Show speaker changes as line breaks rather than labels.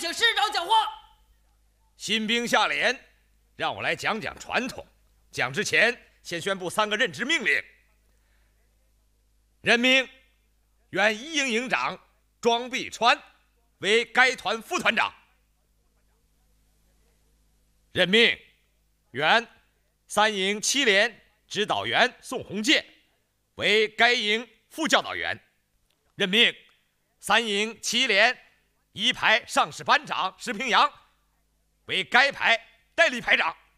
请师长讲话。
新兵下连，让我来讲讲传统。讲之前，先宣布3个任职命令。任命原1营营长庄必川为该团副团长。任命原3营7连指导员宋鸿渐为该营副教导员。任命3营7连1排上士班长石平阳为该排代理排长。